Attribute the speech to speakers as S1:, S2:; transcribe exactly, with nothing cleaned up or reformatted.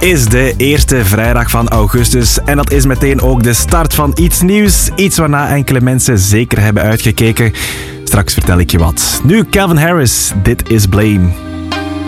S1: is de eerste vrijdag van augustus en dat is meteen ook de start van iets nieuws. Iets waarna enkele mensen zeker hebben uitgekeken. Straks vertel ik je wat. Nu Calvin Harris, dit is Blame.